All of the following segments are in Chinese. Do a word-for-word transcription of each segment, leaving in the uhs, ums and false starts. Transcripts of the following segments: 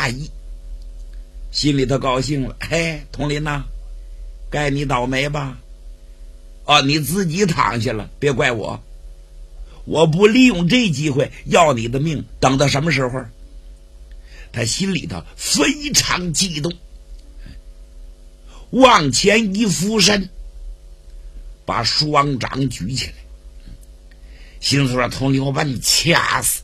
大意，心里头高兴了。嘿，佟林呐、啊，该你倒霉吧？哦，你自己躺下了，别怪我。我不利用这机会要你的命，等到什么时候？他心里头非常激动，往前一俯身，把双掌举起来，心思说：佟林，我把你掐死，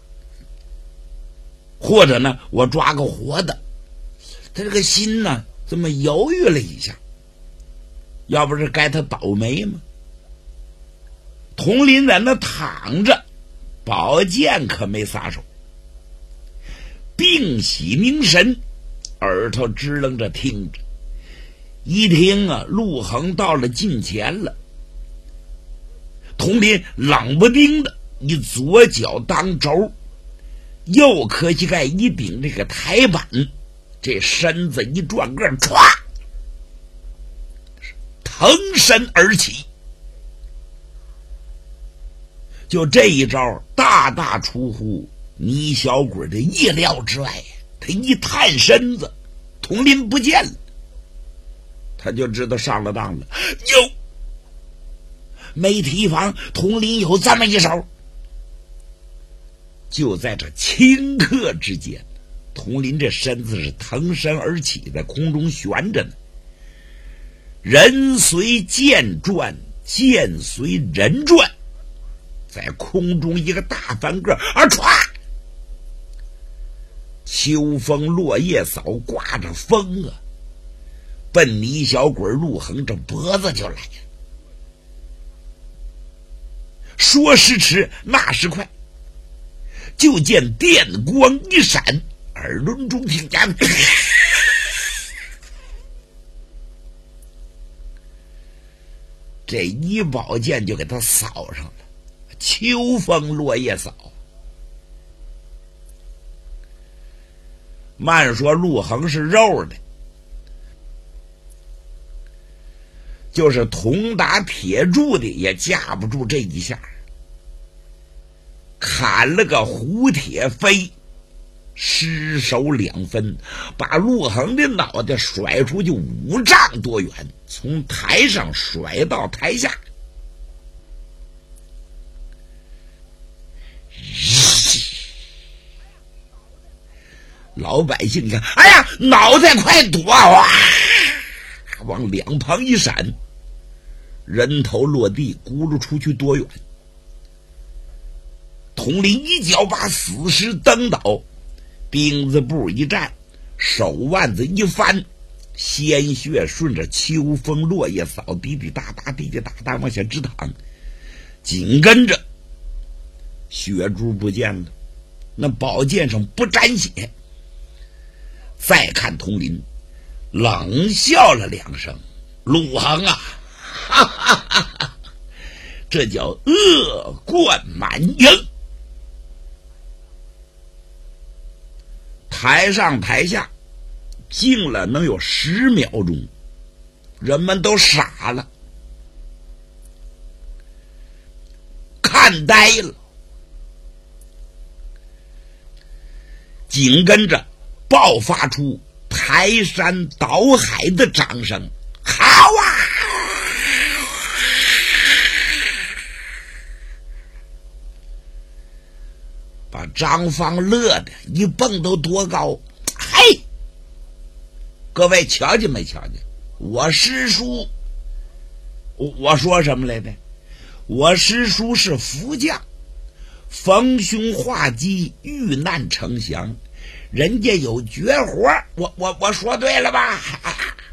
或者呢，我抓个活的。他这个心呢，这么犹豫了一下，要不是该他倒霉吗？佟林在那躺着，宝剑可没撒手，屏息凝神，耳朵支棱着听着。一听啊，陆恒到了近前了。佟林冷不丁的以左脚当轴，右磕膝盖一顶这个台板，这身子一转个，歘，腾身而起。就这一招大大出乎倪小鬼的意料之外，他一探身子，佟林不见了，他就知道上了当了。哟，没提防佟林有这么一手。就在这顷刻之间，佟林这身子是腾身而起，在空中悬着呢。人随剑转，剑随人转，在空中一个大翻个，啊歘！秋风落叶扫，刮着风啊，奔倪小鬼陆恒这脖子就来了。说时迟，那时快，就见电光一闪，耳轮中听见这一宝剑就给他扫上了。秋风落叶扫，慢说陆恒是肉的，就是铜打铁铸的也架不住这一下，砍了个胡铁飞，失手两分，把陆恒的脑袋甩出去五丈多远，从台上甩到台下。老百姓一看，哎呀，脑袋快躲啊！哇，往两旁一闪，人头落地，咕噜出去多远。佟林一脚把死尸蹬倒，钉子步一站，手腕子一翻，鲜血顺着秋风落叶扫，滴滴答答滴滴答答往下直淌。紧跟着血珠不见了，那宝剑上不沾血。再看佟林冷笑了两声，陆恒啊，哈哈哈哈，这叫恶贯满盈。台上台下静了能有十秒钟，人们都傻了，看呆了。紧跟着爆发出排山倒海的掌声，好啊！把张芳乐的一蹦都多高。嘿，各位瞧见没瞧见？我师叔，我说什么来着？我师叔是福将，逢凶化吉，遇难成祥，人家有绝活，我我我说对了吧？